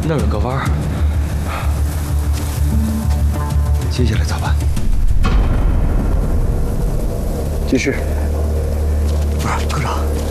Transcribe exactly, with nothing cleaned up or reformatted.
那儿有个弯儿，接下来咋办？ 继续。 不是，科长，